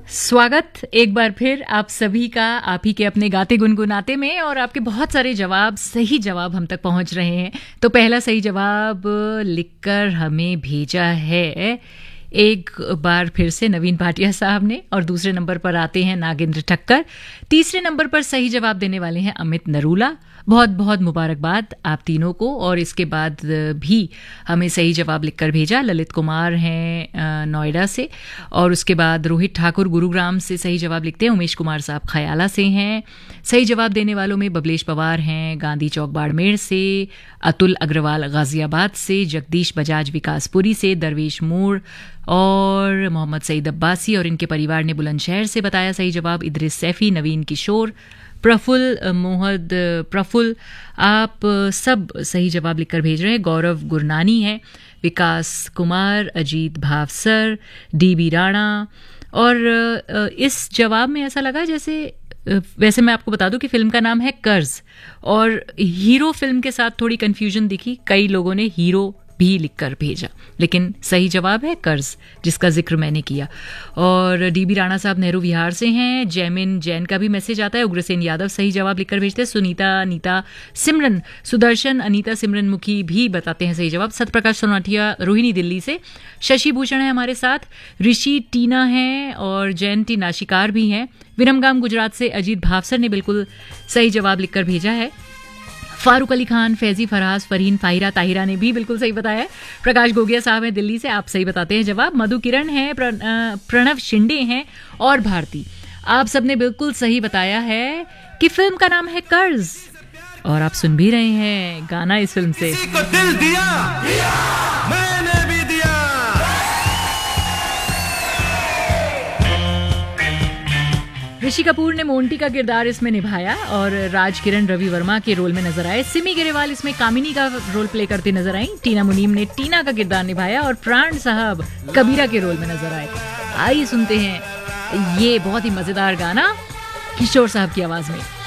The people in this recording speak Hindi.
स्वागत एक बार फिर आप सभी का आप ही के अपने गाते गुनगुनाते में। और आपके बहुत सारे सही जवाब हम तक पहुंच रहे हैं। तो पहला सही जवाब लिखकर हमें भेजा है एक बार फिर से नवीन भाटिया साहब ने, और दूसरे नंबर पर आते हैं नागेंद्र ठक्कर। तीसरे नंबर पर सही जवाब देने वाले हैं अमित नरूला। बहुत बहुत मुबारकबाद आप तीनों को। और इसके बाद भी हमें सही जवाब लिखकर भेजा ललित कुमार हैं नोएडा से, और उसके बाद रोहित ठाकुर गुरुग्राम से सही जवाब लिखते हैं। उमेश कुमार साहब खयाला से हैं। सही जवाब देने वालों में बबलेश पवार हैं गांधी चौक बाड़मेर से, अतुल अग्रवाल गाजियाबाद से, जगदीश बजाज विकासपुरी से, दरवेश मूर और मोहम्मद सईद अब्बासी और इनके परिवार ने बुलंदशहर से बताया सही जवाब। इद्रिस सैफी, नवीन किशोर, प्रफुल आप सब सही जवाब लिखकर भेज रहे हैं। गौरव गुरनानी है, विकास कुमार, अजीत भावसर, डीबी राणा। और इस जवाब में ऐसा लगा जैसे, वैसे मैं आपको बता दूं कि फिल्म का नाम है कर्ज, और हीरो फिल्म के साथ थोड़ी कंफ्यूजन दिखी। कई लोगों ने हीरो भी लिखकर भेजा, लेकिन सही जवाब है कर्ज, जिसका जिक्र मैंने किया। और डीबी राणा साहब नेहरू विहार से हैं। जैमिन जैन का भी मैसेज आता है। उग्रसेन यादव सही जवाब लिखकर भेजते हैं। सुनीता, अनीता, सिमरन, सुदर्शन, अनीता सिमरन मुखी भी बताते हैं सही जवाब। सतप्रकाश सोनाटिया रोहिणी दिल्ली से, शशि भूषण है हमारे साथ, ऋषि टीना है और जयंती नाशिकार भी हैं। विरमगाम गुजरात से अजीत भावसर ने बिल्कुल सही जवाब लिखकर भेजा है। फारूक अली खान, फैजी, फराज, फरहीन, फाहिरा, ताहिरा ने भी बिल्कुल सही बताया है। प्रकाश गोगिया साहब हैं दिल्ली से, आप सही बताते हैं जवाब। मधु किरण है, प्रणव शिंदे हैं और भारती, आप सबने बिल्कुल सही बताया है कि फिल्म का नाम है कर्ज। और आप सुन भी रहे हैं गाना इस फिल्म से। किसी को दिल दिया, मैंने भी दिया। ऋषि कपूर ने मोंटी का किरदार इसमें निभाया और राज किरण रवि वर्मा के रोल में नजर आए। सिमी ग्रेवाल इसमें कामिनी का रोल प्ले करते नजर आई। टीना मुनीम ने टीना का किरदार निभाया और प्राण साहब कबीरा के रोल में नजर आए। आइए सुनते हैं ये बहुत ही मजेदार गाना किशोर साहब की आवाज में।